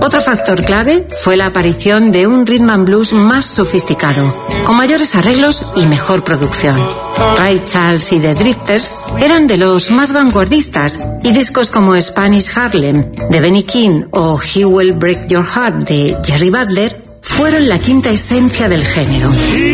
Otro factor clave fue la aparición de un rhythm and blues más sofisticado, con mayores arreglos y mejor producción. Ray Charles y The Drifters eran de los más vanguardistas, y discos como Spanish Harlem de Benny King o He Will Break Your Heart de Jerry Butler fueron la quinta esencia del género.